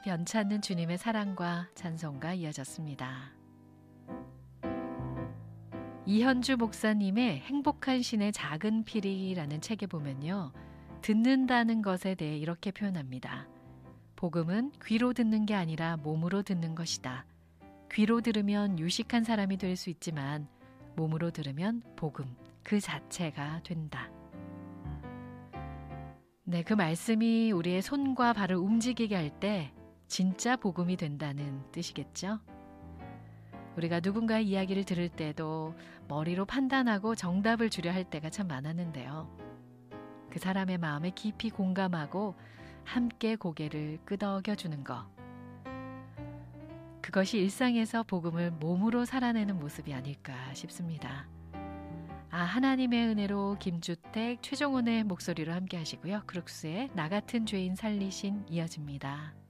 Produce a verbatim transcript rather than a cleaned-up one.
변찮는 주님의 사랑과 찬송가 이어졌습니다. 이현주 목사님의 행복한 신의 작은 피리라는 책에 보면요. 듣는다는 것에 대해 이렇게 표현합니다. 복음은 귀로 듣는 게 아니라 몸으로 듣는 것이다. 귀로 들으면 유식한 사람이 될 수 있지만 몸으로 들으면 복음 그 자체가 된다. 네, 그 말씀이 우리의 손과 발을 움직이게 할 때 진짜 복음이 된다는 뜻이겠죠? 우리가 누군가의 이야기를 들을 때도 머리로 판단하고 정답을 주려 할 때가 참 많았는데요. 그 사람의 마음에 깊이 공감하고 함께 고개를 끄덕여주는 것. 그것이 일상에서 복음을 몸으로 살아내는 모습이 아닐까 싶습니다. 아, 하나님의 은혜로 김주택, 최종훈의 목소리로 함께 하시고요. 크룩스의 나 같은 죄인 살리신 이어집니다.